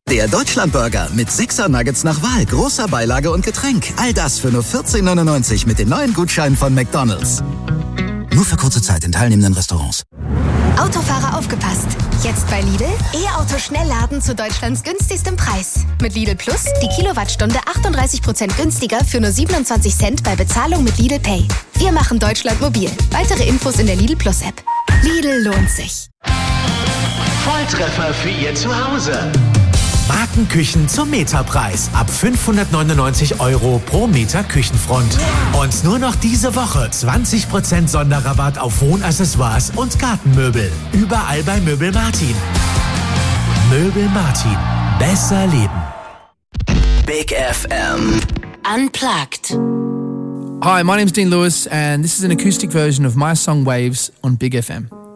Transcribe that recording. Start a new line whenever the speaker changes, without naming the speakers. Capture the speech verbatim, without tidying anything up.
Der Deutschlandburger mit sechser Nuggets nach Wahl, großer Beilage und Getränk. All das für nur vierzehn neunundneunzig mit den neuen Gutscheinen von McDonald's. Nur für kurze Zeit in teilnehmenden Restaurants.
Autofahrer aufgepasst. Jetzt bei Lidl E-Auto Schnellladen zu Deutschlands günstigstem Preis. Mit Lidl Plus die Kilowattstunde achtunddreißig Prozent günstiger für nur siebenundzwanzig Cent bei Bezahlung mit Lidl Pay. Wir machen Deutschland mobil. Weitere Infos in der Lidl Plus App. Lidl lohnt sich.
Volltreffer für Ihr Zuhause.
Markenküchen zum Meterpreis. Ab fünfhundertneunundneunzig Euro pro Meter Küchenfront. Und nur noch diese Woche zwanzig Prozent Sonderrabatt auf Wohnaccessoires und Gartenmöbel. Überall bei Möbel Martin. Möbel Martin. Besser leben.
Big F M.
Unplugged.
Hi, my name's Dean Lewis and this is an acoustic version of my song Waves on Big F M.